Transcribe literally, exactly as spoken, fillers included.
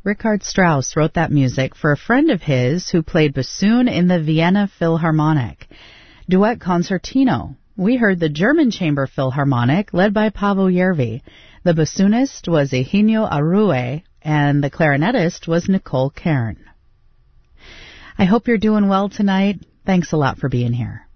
Richard Strauss wrote that music for a friend of his who played bassoon in the Vienna Philharmonic. Duet Concertino. We heard the German Chamber Philharmonic, led by Paavo Järvi. The bassoonist was Eugenio Arue, and the clarinetist was Nicole Kern. I hope you're doing well tonight. Thanks a lot for being here.